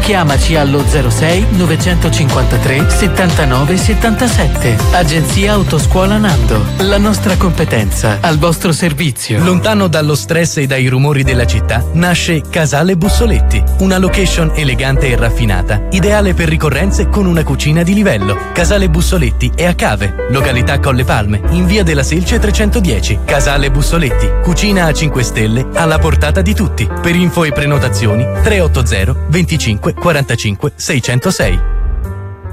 chiamaci allo 06 953 79 77. Agenzia Autoscuola Nando. La nostra competenza al vostro servizio. Lontano dallo stress e dai rumori della città nasce Casale Bussoletti, una location elegante e raffinata, ideale per ricorrenze con una cucina di livello. Casale Bussoletti è a Cave, località Colle Palme, in via della Selce 310. Casale Bussoletti, cucina a 5 stelle alla portata di tutti. Per info e prenotazioni 380 25 45 606.